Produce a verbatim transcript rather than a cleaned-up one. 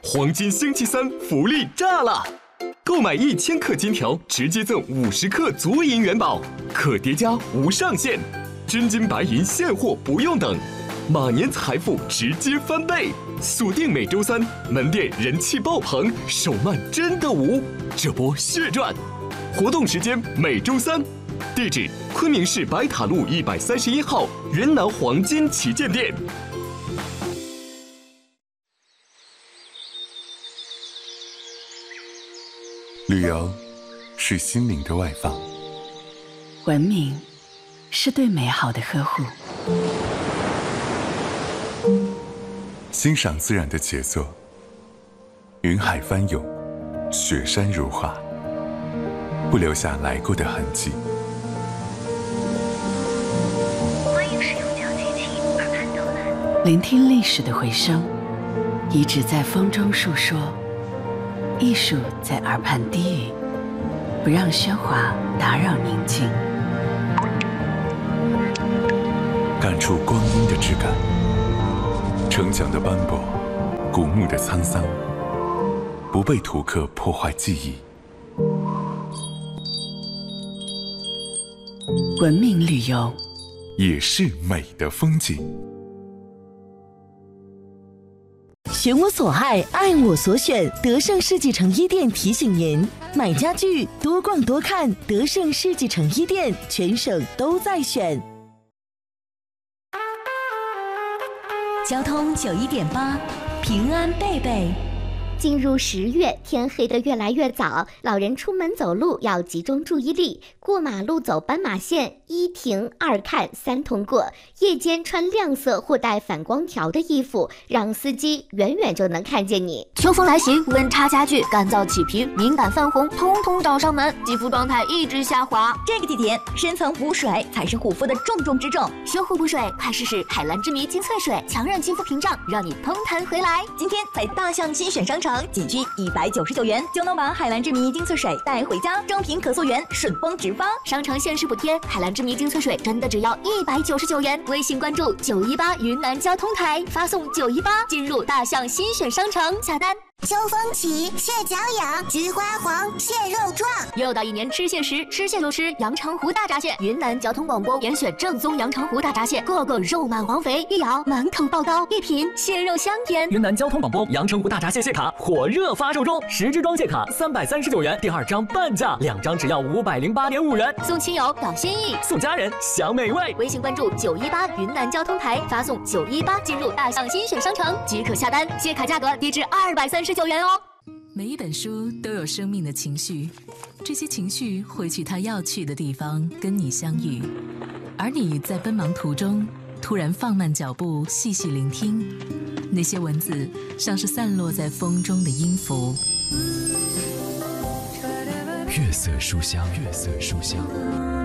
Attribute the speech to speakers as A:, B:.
A: 黄金星期三福利炸了！购买一千克金条，直接赠五十克足银元宝，可叠加无上限，真金白银现货不用等，马年财富直接翻倍！锁定每周三，门店人气爆棚，手慢真的无，这波血赚！活动时间每周三，地址昆明市白塔路一百三十一号云南黄金旗舰店。
B: 旅游是心灵的外放，
C: 文明是对美好的呵护，
B: 欣赏自然的杰作，云海翻涌，雪山如画，不留下来过的痕迹。
D: 欢迎使用小机器耳畔导览，
C: 聆听历史的回声，遗址在风中述说，艺术在耳畔低语，不让喧哗打扰宁静，
B: 感触光阴的质感，城墙的斑驳，古墓的沧桑，不被图刻破坏记忆。
C: 文明旅游
B: 也是美的风景。
E: 选我所爱，爱我所选。德胜世纪城一店提醒您：买家具多逛多看，德胜世纪城一店全省都在选。
F: 交通九一点八，平安贝贝。
G: 进入十月，天黑得越来越早，老人出门走路要集中注意力，过马路走斑马线，一停二看三通过。夜间穿亮色或带反光条的衣服，让司机远远就能看见你。
H: 秋风来袭，温差加剧，干燥起皮，敏感泛红，通通找上门，肌肤状态一直下滑。
F: 这个地点，深层补水才是护肤的重中之重。
H: 修护补水，快试试海蓝之谜精粹水，强韧肌肤屏障，让你通弹回来。
F: 今天在大象新选商场。仅需一百九十九元就能把海蓝之谜精粹水带回家，正品可溯源，顺丰直发。
H: 商城限时补贴，海蓝之谜精粹水真的只要一百九十九元。微信关注九一八云南交通台，发送九一八进入大象新选商城下单。
I: 秋风起，蟹脚痒，菊花黄，蟹肉壮。
H: 又到一年吃蟹时，吃蟹就吃阳澄湖大闸蟹。云南交通广播严选正宗阳澄湖大闸蟹，个个肉满黄肥，一咬满口爆膏，一品蟹肉香甜。
J: 云南交通广播阳澄湖大闸蟹蟹卡火热发售中，十支装蟹卡三百三十九元，第二张半价，两张只要五百零八点五元。
H: 送亲友表心意，
J: 送家人享美味。
H: 微信关注九一八云南交通台，发送九一八进入大象新选商城即可下单，蟹卡价格低至二百三十九元哦。
K: 每一本书都有生命的情绪，这些情绪会去它要去的地方跟你相遇，而你在奔忙途中突然放慢脚步，细细聆听，那些文字像是散落在风中的音符。
L: 月色书香，月色书香。